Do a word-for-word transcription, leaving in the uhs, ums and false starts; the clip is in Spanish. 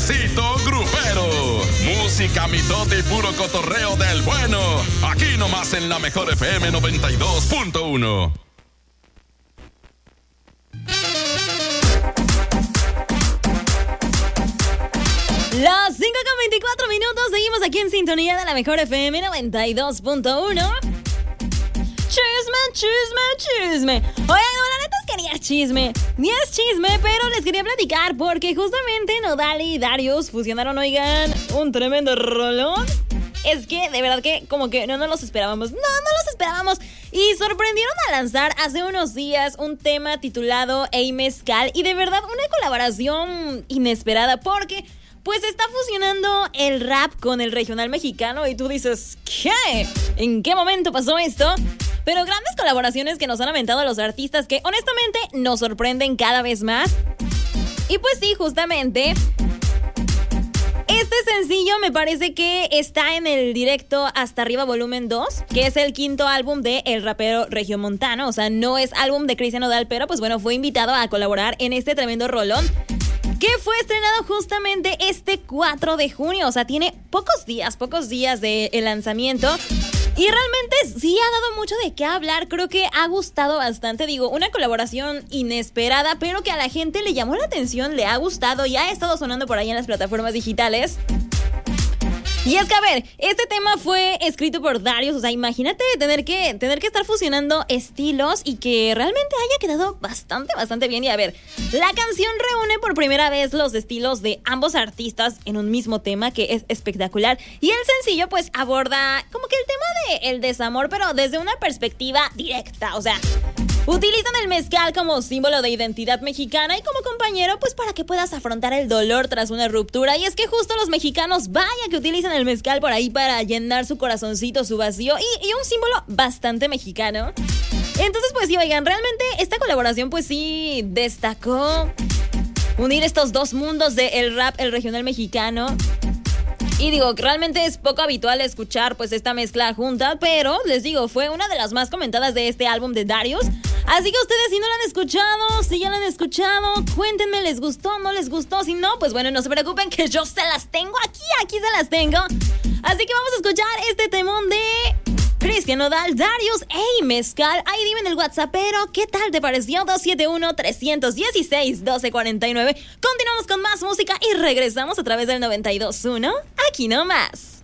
chismecito grupero. Música, mitote y puro cotorreo del bueno. Aquí nomás en la mejor F M noventa y dos punto uno. Las cinco con veinticuatro minutos, seguimos aquí en sintonía de la mejor F M noventa y dos punto uno. Chisme, chisme, chisme. Oigan, no, la neta es que ni es chisme, ni es chisme, pero les quería platicar porque justamente Nodal y Darius fusionaron, oigan, un tremendo rolón. Es que, de verdad que como que no nos los esperábamos, no, no los esperábamos. Y sorprendieron a lanzar hace unos días un tema titulado Ey Mezcal. Y de verdad, una colaboración inesperada porque pues está fusionando el rap con el regional mexicano. Y tú dices, ¿qué? ¿En qué momento pasó esto? Pero grandes colaboraciones que nos han aventado los artistas que honestamente nos sorprenden cada vez más. Y pues sí, justamente este sencillo me parece que está en el directo Hasta Arriba Volumen dos, que es el quinto álbum de el rapero regiomontano. O sea, no es álbum de Cristian Nodal, pero pues bueno, fue invitado a colaborar en este tremendo rolón, que fue estrenado justamente este cuatro de junio. O sea, tiene pocos días, pocos días de el lanzamiento. Y realmente sí ha dado mucho de qué hablar. Creo que ha gustado bastante. Digo, una colaboración inesperada, pero que a la gente le llamó la atención, le ha gustado y ha estado sonando por ahí en las plataformas digitales. Y es que, a ver, este tema fue escrito por Darius. O sea, imagínate tener que, tener que estar fusionando estilos y que realmente haya quedado bastante, bastante bien. Y a ver, la canción reúne por primera vez los estilos de ambos artistas en un mismo tema, que es espectacular. Y el sencillo, pues, aborda como que el tema del desamor, pero desde una perspectiva directa. O sea, utilizan el mezcal como símbolo de identidad mexicana y como compañero, pues para que puedas afrontar el dolor tras una ruptura. Y es que justo los mexicanos, vaya que utilizan el mezcal por ahí para llenar su corazoncito, su vacío, y, y un símbolo bastante mexicano. Entonces, pues sí, oigan, realmente esta colaboración pues sí destacó unir estos dos mundos del rap, el regional mexicano. Y digo, realmente es poco habitual escuchar pues esta mezcla junta, pero les digo, fue una de las más comentadas de este álbum de Darius. Así que ustedes, si no lo han escuchado, si ya lo han escuchado, cuéntenme, ¿les gustó, no les gustó? Si no, pues bueno, no se preocupen que yo se las tengo aquí, aquí se las tengo. Así que vamos a escuchar este temón de Cristian Nodal, Darius, Ey Mezcal. Ahí dime en el WhatsApp, pero ¿qué tal te pareció? dos siete uno, tres uno seis, uno dos cuatro nueve. Continuamos con más música y regresamos a través del noventa y dos punto uno. Aquí nomás.